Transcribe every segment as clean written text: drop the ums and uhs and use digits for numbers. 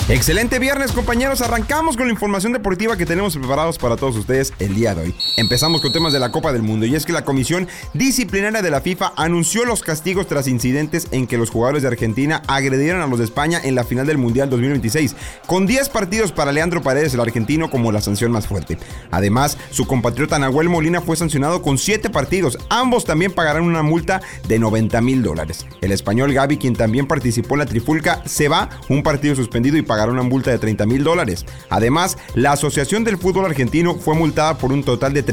Excelente viernes, compañeros. Arrancamos con la información deportiva que tenemos preparados para todos ustedes el día de hoy. Empezamos con temas de la Copa del Mundo, y es que la Comisión Disciplinaria de la FIFA anunció los castigos tras incidentes en que los jugadores de Argentina agredieron a los de España en la final del Mundial 2026, con 10 partidos para Leandro Paredes, el argentino, como la sanción más fuerte. Además, su compatriota Nahuel Molina fue sancionado con 7 partidos. Ambos también pagarán una multa de $90,000. El español Gavi, quien también participó en la trifulca, se va, un partido suspendido, y pagará una multa de $30,000. Además, la Asociación del Fútbol Argentino fue multada por un total de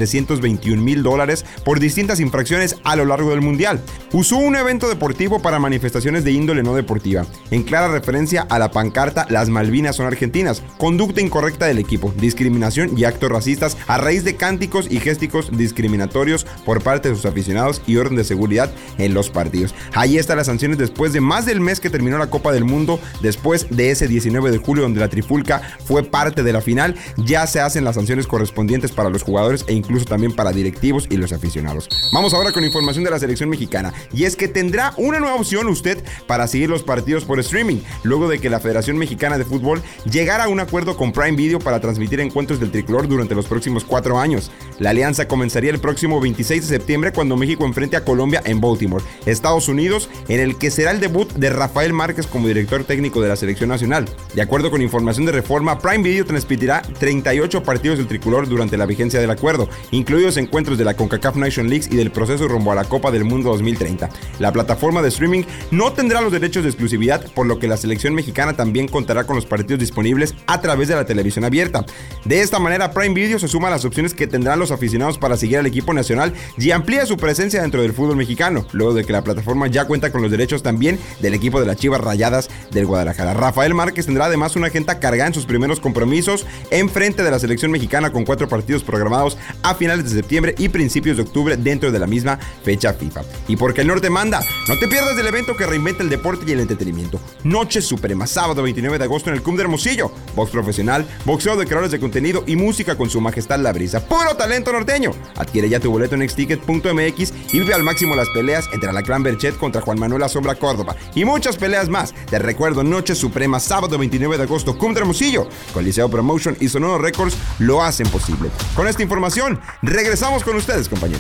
$321,000 por distintas infracciones a lo largo del Mundial. Usó un evento deportivo para manifestaciones de índole no deportiva, en clara referencia a la pancarta "Las Malvinas son argentinas", conducta incorrecta del equipo, discriminación y actos racistas a raíz de cánticos y gésticos discriminatorios por parte de sus aficionados y orden de seguridad en los partidos. Ahí están las sanciones después de más del mes que terminó la Copa del Mundo. Después de ese 19 de julio, donde la trifulca fue parte de la final, ya se hacen las sanciones correspondientes para los jugadores e incluso también para directivos y los aficionados. Vamos ahora con información de la selección mexicana, y es que tendrá una nueva opción usted para seguir los partidos por streaming, luego de que la Federación Mexicana de Fútbol llegara a un acuerdo con Prime Video para transmitir encuentros del tricolor durante los próximos 4 años. La alianza comenzaría el próximo 26 de septiembre, cuando México enfrente a Colombia en Baltimore, Estados Unidos, en el que será el debut de Rafael Márquez como director técnico de la selección nacional. De acuerdo con información de Reforma, Prime Video transmitirá 38 partidos del tricolor durante la vigencia del acuerdo, incluidos encuentros de la CONCACAF Nation Leagues y del proceso rumbo a la Copa del Mundo 2030. La plataforma de streaming no tendrá los derechos de exclusividad, por lo que la selección mexicana también contará con los partidos disponibles a través de la televisión abierta. De esta manera, Prime Video se suma a las opciones que tendrán los aficionados para seguir al equipo nacional y amplía su presencia dentro del fútbol mexicano, luego de que la plataforma ya cuenta con los derechos también del equipo de las Chivas Rayadas del Guadalajara. Rafael Márquez tendrá además una agenda cargada en sus primeros compromisos en frente de la selección mexicana, con 4 partidos programados a finales de septiembre y principios de octubre dentro de la misma fecha FIFA. Y porque el norte manda, no te pierdas del evento que reinventa el deporte y el entretenimiento. Noche Suprema, sábado 29 de agosto en el Club de Hermosillo. Box profesional, boxeo de creadores de contenido y música con su majestad La Brisa. ¡Puro talento norteño! Adquiere ya tu boleto en xticket.mx y vive al máximo las peleas entre Alacrán Berchet contra Juan Manuel Asombra Córdoba y muchas peleas más. Te recuerdo, Noche Suprema, sábado 29 de agosto, Club de Hermosillo. Coliseo Promotion y Sonoro Records lo hacen posible. Con esta información, regresamos con ustedes, compañeros.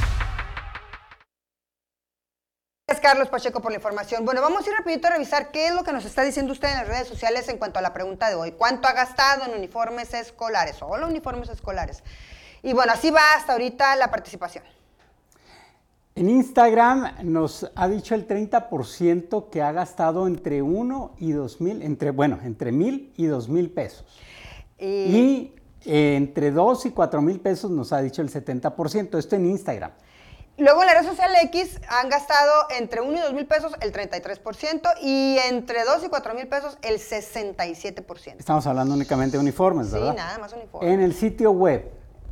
Gracias, Carlos Pacheco, por la información. Bueno, vamos a ir rapidito a revisar qué es lo que nos está diciendo usted en las redes sociales en cuanto a la pregunta de hoy. ¿Cuánto ha gastado en uniformes escolares? Solo uniformes escolares. Y bueno, así va hasta ahorita la participación. En Instagram nos ha dicho el 30% que ha gastado entre 1 y 2 mil, entre 1,000 y 2,000 pesos. Y entre 2 y 4 mil pesos nos ha dicho el 70%, esto en Instagram. Luego en la red social X han gastado entre 1 y 2 mil pesos el 33% y entre 2 y 4 mil pesos el 67%. Estamos hablando únicamente de uniformes, ¿verdad? Sí, nada más uniformes. En el sitio web,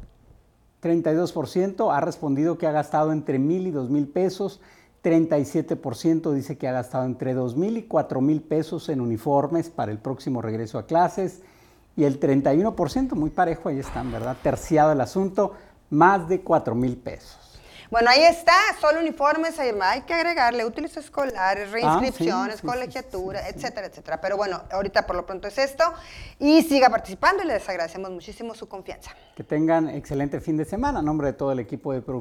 32% ha respondido que ha gastado entre 1,000 y 2,000 pesos, 37% dice que ha gastado entre 2,000 y 4,000 pesos en uniformes para el próximo regreso a clases, y el 31%, muy parejo, ahí están, ¿verdad? Terciado el asunto, más de 4,000 pesos. Bueno, ahí está, solo uniformes, hay que agregarle útiles escolares, reinscripciones, colegiatura, etcétera, etcétera. Pero bueno, ahorita por lo pronto es esto, y siga participando y les agradecemos muchísimo su confianza. Que tengan excelente fin de semana, a nombre de todo el equipo de producción.